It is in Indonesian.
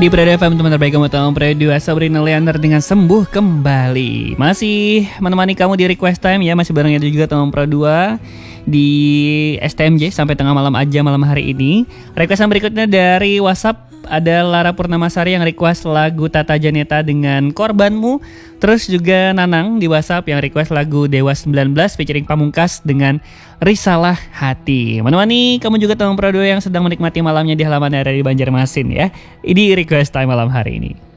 Di Prada FM teman terbaik kamu tahu Prada Sabrina Leander dengan sembuh kembali. Masih menemani kamu di request time ya, masih bareng itu juga teman Pro 2 di STMJ sampai tengah malam aja malam hari ini. Requestan berikutnya dari WhatsApp ada Lara Purnamasari yang request lagu Tata Janeta dengan Korbanmu. Terus juga Nanang di WhatsApp yang request lagu Dewa 19 featuring Pamungkas dengan Risalah Hati. Menemani kamu juga teman Pro 2 yang sedang menikmati malamnya di halaman area di Banjarmasin ya. Ini request time malam hari ini.